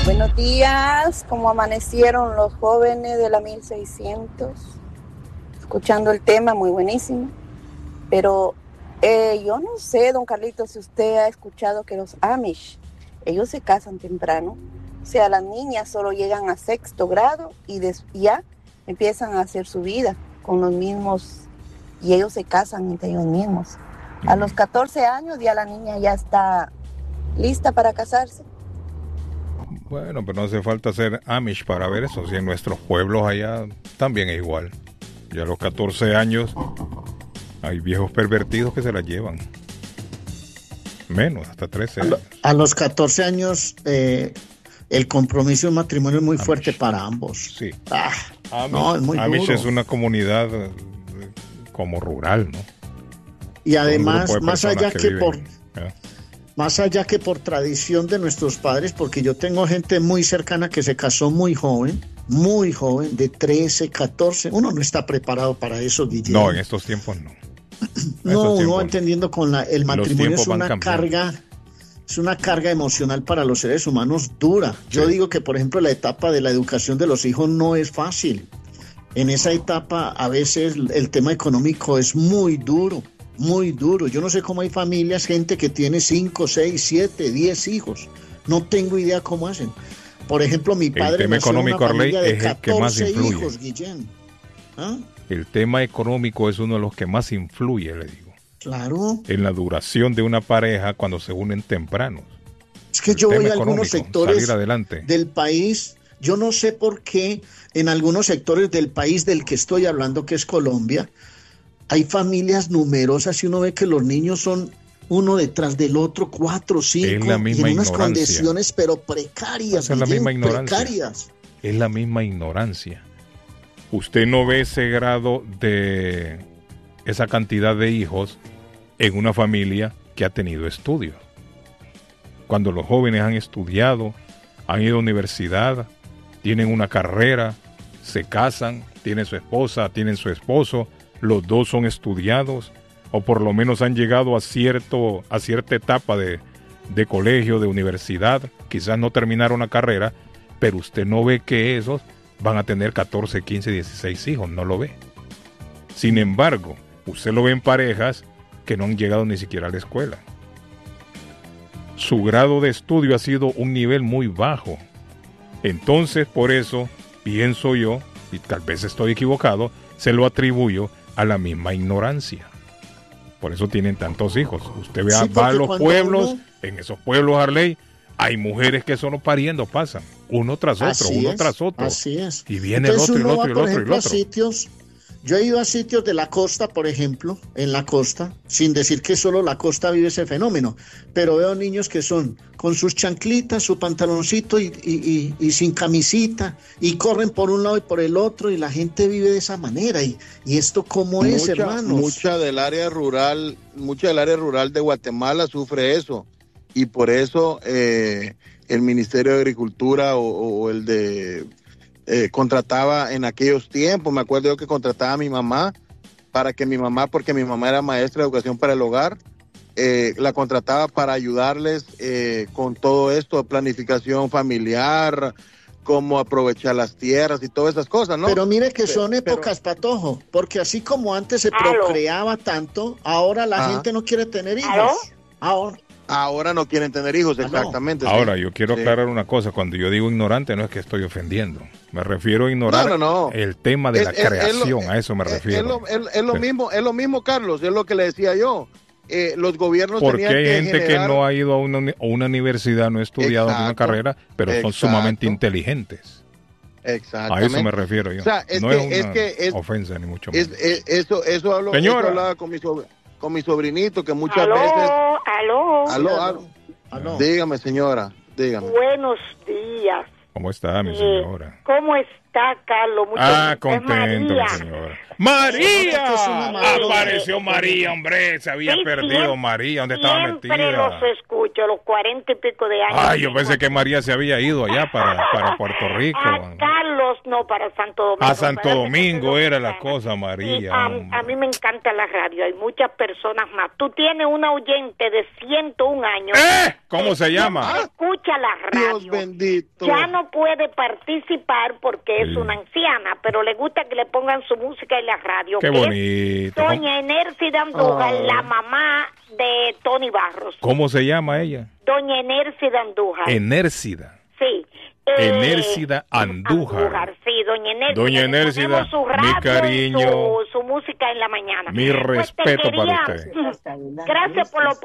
Buenos días, ¿cómo amanecieron los jóvenes de la 1600? Escuchando el tema, muy buenísimo. Pero yo no sé, don Carlitos, si usted ha escuchado que los Amish, ellos se casan temprano. O sea, las niñas solo llegan a 6º grado y ya empiezan a hacer su vida con los mismos, y ellos se casan entre ellos mismos. A los 14 años ya la niña ya está lista para casarse. Bueno, pero no hace falta ser Amish para ver eso. Si en nuestros pueblos allá también es igual. Ya a los 14 años hay viejos pervertidos que se la llevan. Menos, hasta 13 años. A los 14 años el compromiso de matrimonio es muy fuerte para ambos. Sí. Amish, no, es muy Amish duro. es una comunidad como rural, ¿no? Y además, más allá que por ¿eh? tradición de nuestros padres, porque yo tengo gente muy cercana que se casó muy joven, de 13, 14. Uno no está preparado para eso, Guillermo. No, en estos tiempos no. No, uno entendiendo con el matrimonio es una carga emocional para los seres humanos dura. Yo digo que, por ejemplo, la etapa de la educación de los hijos no es fácil. En esa etapa, a veces, el tema económico es muy duro. Muy duro. Yo no sé cómo hay familias, gente que tiene 5, 6, 7, 10 hijos. No tengo idea cómo hacen. Por ejemplo, mi padre nació en una familia de 14 hijos, Guillén. ¿Ah? El tema económico es uno de los que más influye, le digo. Claro. En la duración de una pareja cuando se unen tempranos. Es que yo voy a algunos sectores del país. Yo no sé por qué en algunos sectores del país del que estoy hablando, que es Colombia, hay familias numerosas y uno ve que los niños son uno detrás del otro, 4, 5, es la misma y en unas ignorancia. Condiciones pero precarias. Es la misma ignorancia. Precarias. Es la misma ignorancia. Usted no ve ese grado de esa cantidad de hijos en una familia que ha tenido estudios. Cuando los jóvenes han estudiado, han ido a universidad, tienen una carrera, se casan, tienen su esposa, tienen su esposo, los dos son estudiados, o por lo menos han llegado a cierta etapa de colegio, de universidad, quizás no terminaron la carrera, pero usted no ve que esos van a tener 14, 15, 16 hijos, no lo ve. Sin embargo, usted lo ve en parejas que no han llegado ni siquiera a la escuela. Su grado de estudio ha sido un nivel muy bajo. Entonces, por eso, pienso yo, y tal vez estoy equivocado, se lo atribuyo a la misma ignorancia. Por eso tienen tantos hijos. Usted va a los pueblos, en esos pueblos, Harley, hay mujeres que solo pariendo pasan, uno tras otro. Así es. Y viene el otro, y el otro, y el otro, y el otro. Sitios, yo he ido a sitios de la costa, por ejemplo, en la costa, sin decir que solo la costa vive ese fenómeno, pero veo niños que son con sus chanclitas, su pantaloncito y sin camisita, y corren por un lado y por el otro, y la gente vive de esa manera. ¿Y esto cómo es, hermanos? Mucha del área rural de Guatemala sufre eso, y por eso el Ministerio de Agricultura o el de contrataba en aquellos tiempos, me acuerdo yo que contrataba a mi mamá porque mi mamá era maestra de educación para el hogar, la contrataba para ayudarles con todo esto, planificación familiar, cómo aprovechar las tierras y todas esas cosas, ¿no? Pero mire que son épocas, Patojo, porque así como antes se procreaba tanto, ahora la gente no quiere tener hijos. Ahora no quieren tener hijos, exactamente. Ahora, sí. Yo quiero aclarar una cosa. Cuando yo digo ignorante, no es que estoy ofendiendo. Me refiero a ignorar el tema de la creación. A eso me refiero. Es lo mismo, Carlos. Es lo que le decía yo. Los gobiernos tenían que porque hay gente que no ha ido a una universidad, no ha estudiado una carrera, pero son sumamente inteligentes. Exactamente. A eso me refiero yo. O sea, no es una ofensa, ni mucho menos. Eso hablaba con mi sobrinito, que muchas veces... Aló. Dígame, señora, dígame. Buenos días. ¿Cómo está, mi señora? ¿Cómo está, Carlos? Contento, mi señora. ¡María! Apareció María, hombre. Se había perdido María. ¿Dónde estaba metida? Siempre los escucho, los 40 y pico de años. Ay, yo pensé que María se había ido allá para Puerto Rico. Carlos, no, para Santo Domingo. A Santo Domingo era la cosa, María. Sí, a mí me encanta la radio, hay muchas personas más. Tú tienes una oyente de 101 años. ¿Cómo se llama? Escucha la radio. Dios bendito. Ya no puede participar porque es una anciana, pero le gusta que le pongan su música en la radio. Qué bonito. Doña Enércida Andújar, la mamá de Tony Barros. ¿Cómo se llama ella? Doña Enércida Andújar. Enércida. Sí. Enércida Andújar. Sí, doña Enércida. Doña Enércida, su radio, mi cariño. su música en la mañana. Mi respeto para usted. Gracias por la